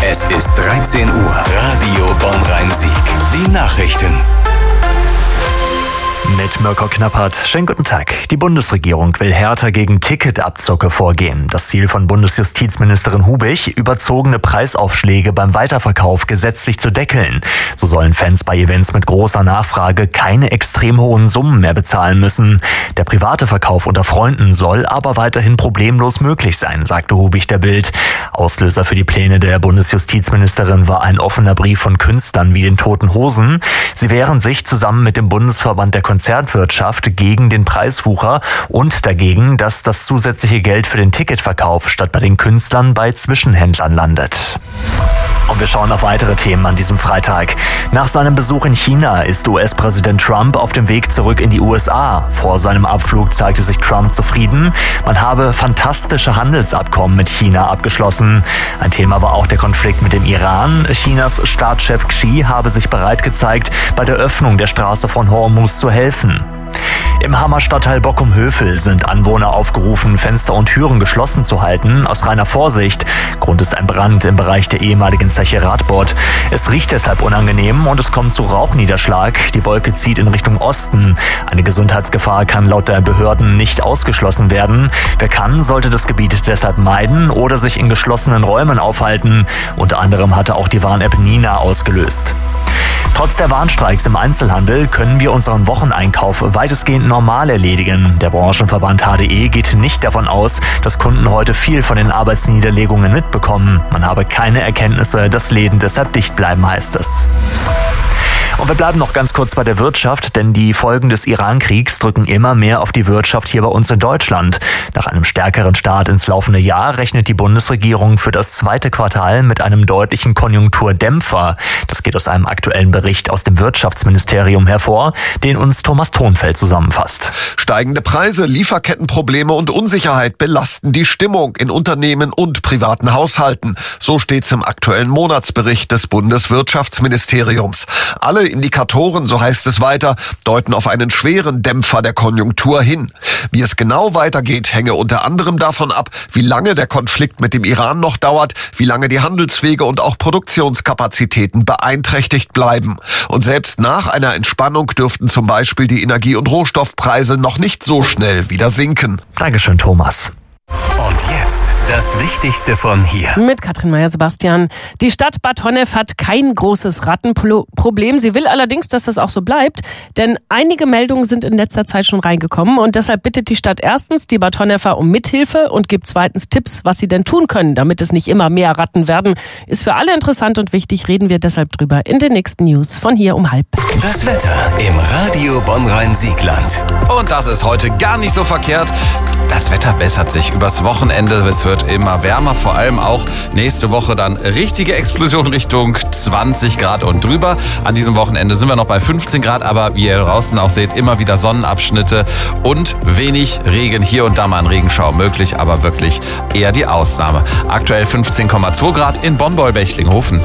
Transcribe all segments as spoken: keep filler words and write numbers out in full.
Es ist dreizehn Uhr. Radio Bonn-Rhein-Sieg. Die Nachrichten. Mit Mirko Knappert. Schönen guten Tag. Die Bundesregierung will härter gegen Ticketabzocke vorgehen. Das Ziel von Bundesjustizministerin Hubich, überzogene Preisaufschläge beim Weiterverkauf gesetzlich zu deckeln. So sollen Fans bei Events mit großer Nachfrage keine extrem hohen Summen mehr bezahlen müssen. Der private Verkauf unter Freunden soll aber weiterhin problemlos möglich sein, sagte Hubich der Bild. Auslöser für die Pläne der Bundesjustizministerin war ein offener Brief von Künstlern wie den Toten Hosen. Sie wehren sich zusammen mit dem Bundesverband der Konzertwirtschaft gegen den Preiswucher und dagegen, dass das zusätzliche Geld für den Ticketverkauf statt bei den Künstlern bei Zwischenhändlern landet. Und wir schauen auf weitere Themen an diesem Freitag. Nach seinem Besuch in China ist U S-Präsident Trump auf dem Weg zurück in die U S A. Vor seinem Abflug zeigte sich Trump zufrieden. Man habe fantastische Handelsabkommen mit China abgeschlossen. Ein Thema war auch der Konflikt mit dem Iran. Chinas Staatschef Xi habe sich bereit gezeigt, bei der Öffnung der Straße von Hormuz zu helfen. Im Hammer-Stadtteil Bockum-Hövel sind Anwohner aufgerufen, Fenster und Türen geschlossen zu halten, aus reiner Vorsicht. Grund ist ein Brand im Bereich der ehemaligen Zeche Radbot. Es riecht deshalb unangenehm und es kommt zu Rauchniederschlag. Die Wolke zieht in Richtung Osten. Eine Gesundheitsgefahr kann laut der Behörden nicht ausgeschlossen werden. Wer kann, sollte das Gebiet deshalb meiden oder sich in geschlossenen Räumen aufhalten. Unter anderem hatte auch die Warn-App Nina ausgelöst. Trotz der Warnstreiks im Einzelhandel können wir unseren Wocheneinkauf weitestgehend normal erledigen. Der Branchenverband H D E geht nicht davon aus, dass Kunden heute viel von den Arbeitsniederlegungen mitbekommen. Man habe keine Erkenntnisse, dass Läden deshalb dicht bleiben, heißt es. Und wir bleiben noch ganz kurz bei der Wirtschaft, denn die Folgen des Iran-Kriegs drücken immer mehr auf die Wirtschaft hier bei uns in Deutschland. Nach einem stärkeren Start ins laufende Jahr rechnet die Bundesregierung für das zweite Quartal mit einem deutlichen Konjunkturdämpfer. Das geht aus einem aktuellen Bericht aus dem Wirtschaftsministerium hervor, den uns Thomas Thonfeld zusammenfasst. Steigende Preise, Lieferkettenprobleme und Unsicherheit belasten die Stimmung in Unternehmen und privaten Haushalten. So steht's im aktuellen Monatsbericht des Bundeswirtschaftsministeriums. Alle Indikatoren, so heißt es weiter, deuten auf einen schweren Dämpfer der Konjunktur hin. Wie es genau weitergeht, hänge unter anderem davon ab, wie lange der Konflikt mit dem Iran noch dauert, wie lange die Handelswege und auch Produktionskapazitäten beeinträchtigt bleiben. Und selbst nach einer Entspannung dürften zum Beispiel die Energie- und Rohstoffpreise noch nicht so schnell wieder sinken. Dankeschön, Thomas. Und jetzt das Wichtigste von hier. Mit Katrin Meyer-Sebastian. Die Stadt Bad Honnef hat kein großes Rattenproblem. Sie will allerdings, dass das auch so bleibt, denn einige Meldungen sind in letzter Zeit schon reingekommen und deshalb bittet die Stadt erstens die Bad Honnefer um Mithilfe und gibt zweitens Tipps, was sie denn tun können, damit es nicht immer mehr Ratten werden. Ist für alle interessant und wichtig, reden wir deshalb drüber in den nächsten News von hier um halb. Das Wetter im Radio Bonn-Rhein-Siegland. Und das ist heute gar nicht so verkehrt. Das Wetter bessert sich übers Wochenende. Es wird immer wärmer, vor allem auch nächste Woche dann richtige Explosion Richtung zwanzig Grad und drüber. An diesem Wochenende sind wir noch bei fünfzehn Grad, aber wie ihr draußen auch seht, immer wieder Sonnenabschnitte und wenig Regen. Hier und da mal ein Regenschauer möglich, aber wirklich eher die Ausnahme. Aktuell fünfzehn Komma zwei Grad in Bonn-Beulbechlinghofen.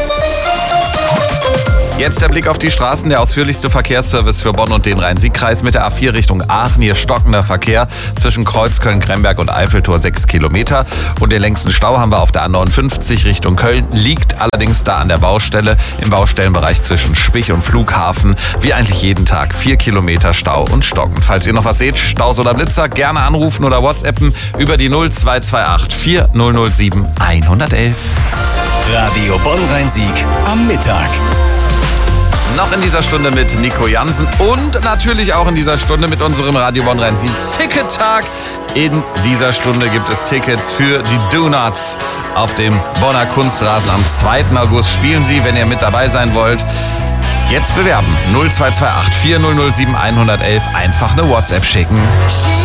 Jetzt der Blick auf die Straßen, der ausführlichste Verkehrsservice für Bonn und den Rhein-Sieg-Kreis mit der A vier Richtung Aachen. Hier stockender Verkehr zwischen Kreuzköln, Kremberg und Eiffeltor sechs Kilometer. Und den längsten Stau haben wir auf der A neunundfünfzig Richtung Köln. Liegt allerdings da an der Baustelle im Baustellenbereich zwischen Spich und Flughafen. Wie eigentlich jeden Tag vier Kilometer Stau und Stocken. Falls ihr noch was seht, Staus oder Blitzer, gerne anrufen oder WhatsAppen über die null zwei zwei acht vier null null sieben eins eins eins. Radio Bonn-Rhein-Sieg am Mittag. Noch in dieser Stunde mit Nico Jansen und natürlich auch in dieser Stunde mit unserem Radio Bonn-Rhein-Sieg Tickettag. In dieser Stunde gibt es Tickets für die Donuts auf dem Bonner Kunstrasen. Am zweiten August spielen sie, wenn ihr mit dabei sein wollt. Jetzt bewerben null zwei zwei acht vier null null sieben eins eins eins. Einfach eine WhatsApp schicken.